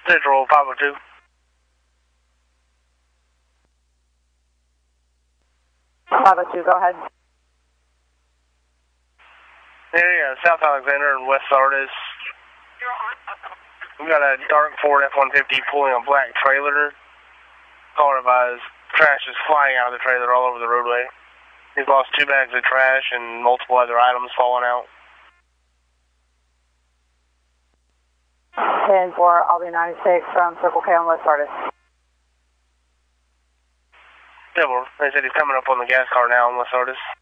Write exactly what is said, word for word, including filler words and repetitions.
Central five oh two. five oh two, go ahead. Area South Alexander and West Sardis. We got a dark Ford F one fifty pulling a black trailer. Caller advised trash is flying out of the trailer all over the roadway. He's lost two bags of trash and multiple other items falling out. ten four, Albany ninety-six from Circle K on West Sardis. Yeah, well, they said he's coming up on the gas car now on West Sardis.